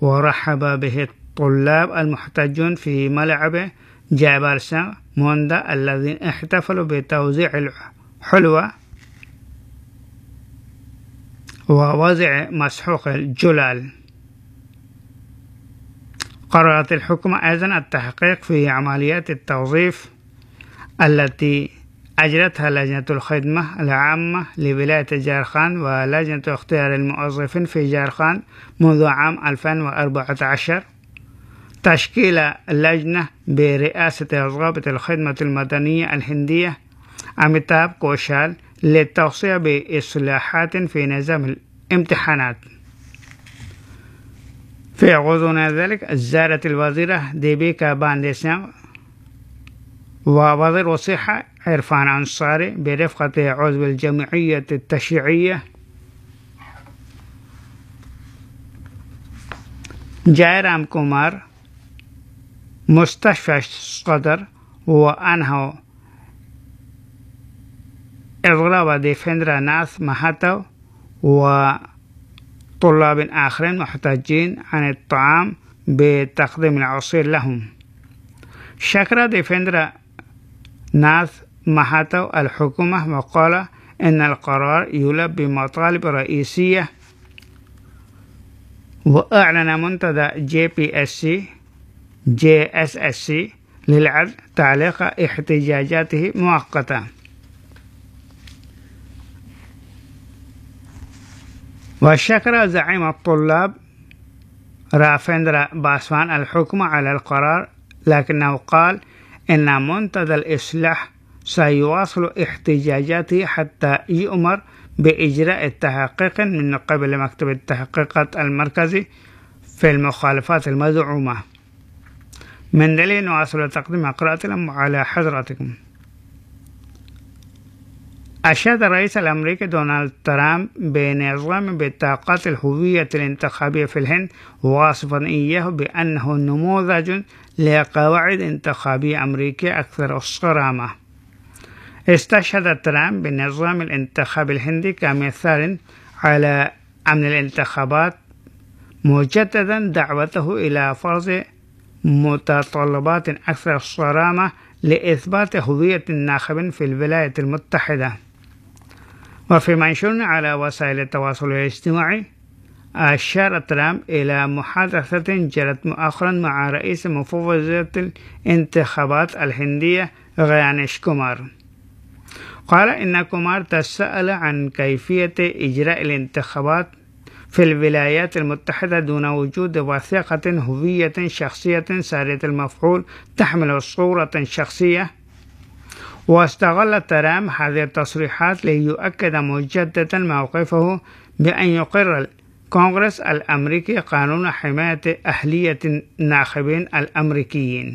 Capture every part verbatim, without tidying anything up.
ورحب به الطلاب المحتجون في ملعب جابرسا موندا الذين احتفلوا بتوزيع الحلوى ووضع مسحوق الجلال. قررت الحكومة أيضا التحقيق في عمليات التوظيف التي أجرتها لجنة الخدمة العامة لولاية جارخان ولجنة اختيار الموظفين في جارخان منذ عام ألفين وأربعة عشر، تشكيل لجنة برئاسة ضابط الخدمة المدنية الهندية أميتاب كوشال للتوصية بإصلاحات في نظام الامتحانات. في غضون ذلك زارت الوزيرة ديبيكا بانديسيان ووزير الصحة عرفان أنصاري برفقة عضو الجمعية التشريعية جايرام كومار مستشفى الصدر، وأنهوا إضراب ديفندرا ناث مهاتو وطلاب آخرين محتاجين عن الطعام بتقديم العصير لهم. شكر ديفندرا ناث مهاتو الحكومة وقال إن القرار يلبي مطالب رئيسية، وأعلن منتدى جي بي اس سي جي اس اس سي للعدل تعليق احتجاجاته مؤقتا. وشكر زعيم الطلاب رافندرا باسوان الحكومة على القرار، لكنه قال إن منتدى الإصلاح سيواصل احتجاجاته حتى يؤمر بإجراء التحقيق من قبل مكتب التحقيقات المركزي في المخالفات المزعومة. من دليل نواصل تقديم قراءة على حضراتكم. أشاد الرئيس الأمريكي دونالد ترامب بنظام بطاقات الهوية الانتخابية في الهند، واصفا إياه بأنه نموذج لقواعد انتخابية أمريكية أكثر صرامة. استشهد ترامب بنظام الانتخاب الهندي كمثال على أمن الانتخابات، مجددا دعوته إلى فرض متطلبات أكثر صرامة لإثبات هوية الناخب في الولايات المتحدة. وفي منشور على وسائل التواصل الاجتماعي، أشار ترامب إلى محادثة جرت مؤخرا مع رئيس مفوضية الانتخابات الهندية غيانيش كومار. قال إن كومار تساءل عن كيفية إجراء الانتخابات في الولايات المتحدة دون وجود وثيقة هوية شخصية سارية المفعول تحمل صورة شخصية. واستغل ترامب هذه التصريحات ليؤكد مجددا موقفه بأن يقر الكونغرس الأمريكي قانون حماية أهلية الناخبين الأمريكيين.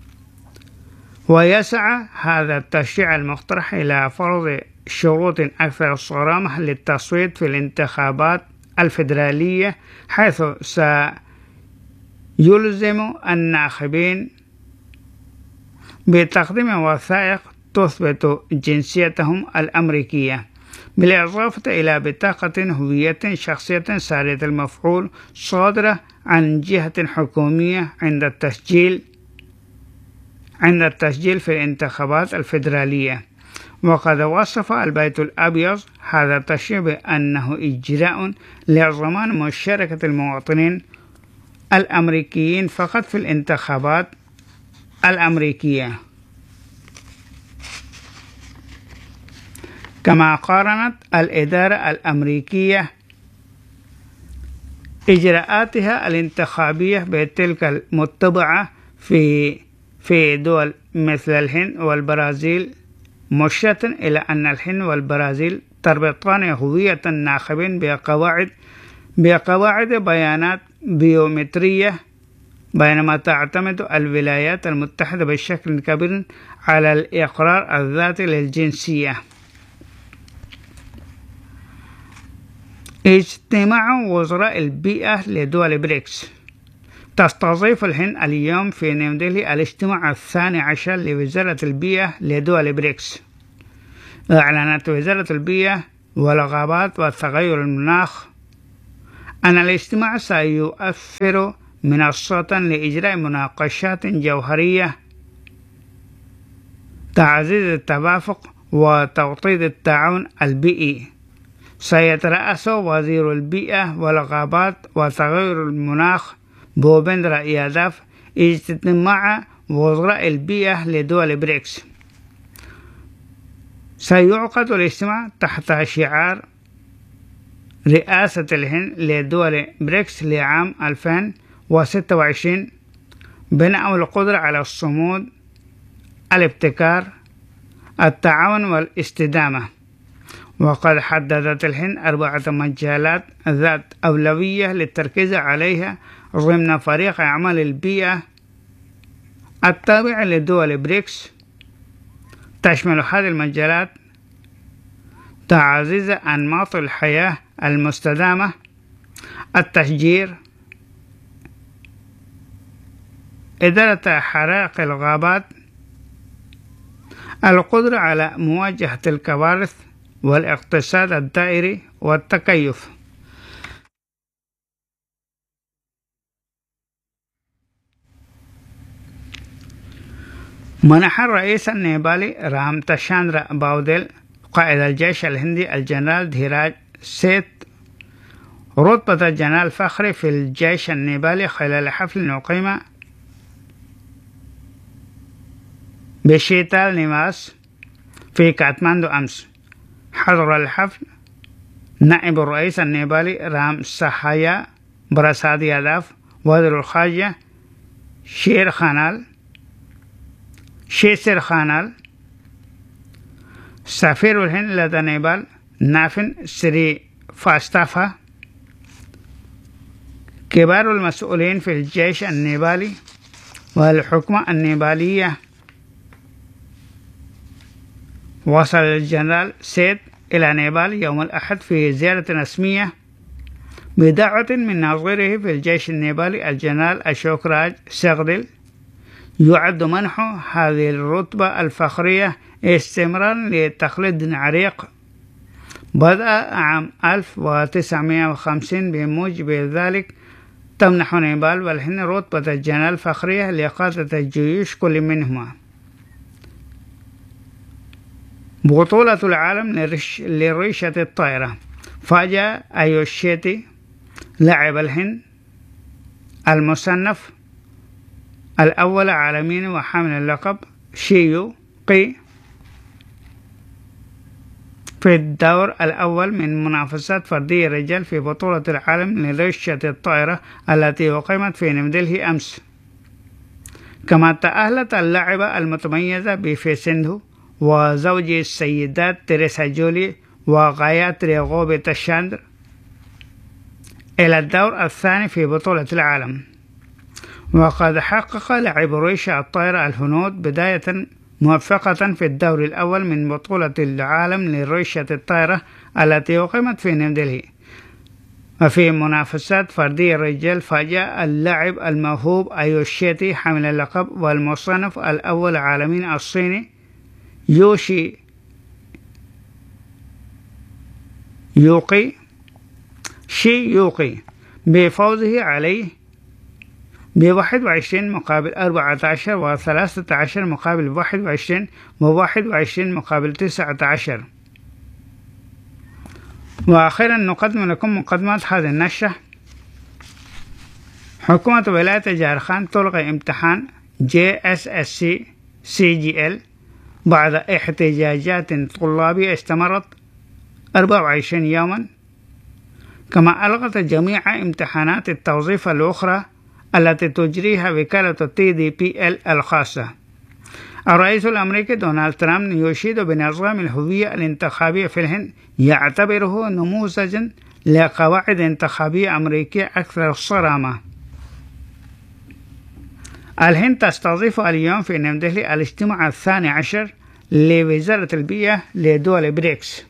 ويسعى هذا التشريع المقترح إلى فرض شروط أكثر صرامة للتصويت في الانتخابات الفيدرالية، حيث سيلزم الناخبين بتقديم وثائق تثبت جنسيتهم الأمريكية، بالإضافة إلى بطاقة هوية شخصية سارية المفعول صادرة عن جهة حكومية عند التسجيل عند التسجيل في الانتخابات الفيدرالية. وقد وصف البيت الأبيض هذا التشريع بأنه إجراء لضمان مشاركة المواطنين الأمريكيين فقط في الانتخابات الأمريكية. كما قارنت الإدارة الأمريكية إجراءاتها الانتخابية بتلك المتبعة في في دول مثل الهند والبرازيل، مشيرة إلى أن الهند والبرازيل تربطان هوية الناخبين بقواعد بقواعد بيانات بيومترية، بينما تعتمد الولايات المتحدة بشكل كبير على الإقرار الذاتي للجنسية. اجتماع وزراء البيئة لدول بريكس. تستضيف الهند اليوم في نيودلهي الاجتماع الثاني عشر لوزارة البيئة لدول بريكس. أعلنت وزارة البيئة والغابات وتغير المناخ أن الاجتماع سيؤثر منصة لإجراء مناقشات جوهرية تعزيز التوافق وتوطيد التعاون البيئي. سيترأس وزير البيئة والغابات وتغير المناخ بوبندرا ياداف اجتماع وزراء البيئة لدول بريكس. سيعقد الاجتماع تحت شعار رئاسة الهند لدول بريكس لعام ألفين وستة وعشرين بناء القدرة على الصمود، الابتكار، التعاون والاستدامة. وقد حددت الهند أربعة مجالات ذات أولوية للتركيز عليها ضمن فريق أعمال البيئة التابع لدول بريكس. تشمل هذه المجالات تعزيز أنماط الحياة المستدامة، التشجير، إدارة حرائق الغابات، القدرة على مواجهة الكوارث، والاقتصاد الدائري والتكيف. منح الرئيس النيبالي رام تشاندرا باوديل قائد الجيش الهندي الجنرال دهيراج سيت رتبة الجنرال فخري في الجيش النيبالي خلال حفل أقيم بشيتال نيواس في كاتماندو أمس. حضر الحفل نائب الرئيس النيبالي رام ساحايا براساد ياداف، وزير الخارجية شير خانال شيسر خانال، سفير الهند لدى نيبال نافن سري فاستافا، كبار المسؤولين في الجيش النيبالي والحكومة النيبالية. وصل الجنرال سيد إلى نيبال يوم الأحد في زيارة رسمية بدعوة من نظيره في الجيش النيبالي الجنرال أشوك راج سغدل. يعد منحه هذه الرتبة الفخرية استمرارا لتقليد عريق بدأ عام ألف وتسعمائة وخمسين. بموجب ذلك تمنح نيبال والهند رتبة الجنرال الفخرية لقادة الجيوش كل منهما. بطولة العالم لريشة الطائرة، فاجأ أيوشيتي لاعب الهند المصنف الأول عالميا وحامل اللقب شيو قي في الدور الأول من منافسات فردية الرجال في بطولة العالم لريشة الطائرة التي أقيمت في نيودلهي أمس. كما تأهلت اللاعبة المتميزة بيفي سيندهو وزوج السيدات تيريسا جولي وغاياتري غوبي تشاندر إلى الدور الثاني في بطولة العالم. وقد حقق لاعب ريشة الطائرة الهنود بداية موفقة في الدور الأول من بطولة العالم لريشة الطائرة التي أقيمت في نيودلهي. وفي منافسات فردية الرجال فاجأ اللاعب الموهوب أيوشيتي حامل اللقب والمصنف الأول عالميا الصيني يوشي يوقي شي يوقي بفوزه عليه بواحد وعشرين مقابل أربعة عشر وثلاثة عشر مقابل واحد وعشرين وواحد وعشرين مقابل تسعة عشر. وأخيرا نقدم لكم مقدمات هذه النشرة. حكومة ولاية جارخان تلغي امتحان جي إس إس سي سي جي إل بعد احتجاجات طلابية استمرت أربعة وعشرين يوما. كما ألغت جميع امتحانات التوظيف الأخرى التي تجريها وكالة تي دي بي إل الخاصة. الرئيس الأمريكي دونالد ترامب يشيد بنظام الهوية الانتخابية في الهند، يعتبره نموذجا لقواعد انتخابية أمريكية أكثر صرامة. الهند تستضيف اليوم في نيودلهي الاجتماع الثاني عشر لوزارة البيئة لدول بريكس.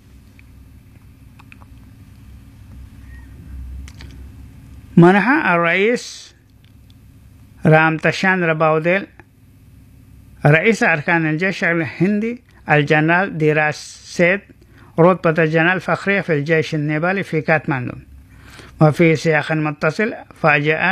منح الرئيس رام تشاندرا باوديل رئيس أركان الجيش الهندي الجنرال دهيراج سيت رتبة الجنرال الفخرية في الجيش النيبالي في كاتماندو. وفي سياق متصل فاجأ